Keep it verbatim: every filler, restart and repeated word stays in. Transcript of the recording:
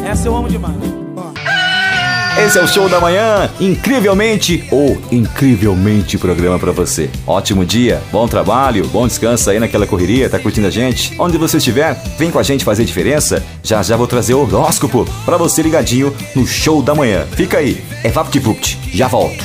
Essa eu amo demais. Esse é o Show da Manhã, incrivelmente ou incrivelmente programa pra você. Ótimo dia, bom trabalho, bom descanso aí naquela correria, tá curtindo a gente? Onde você estiver, vem com a gente fazer diferença. Já já vou trazer o horóscopo pra você ligadinho no Show da Manhã. Fica aí, é VaptVupt, já volto.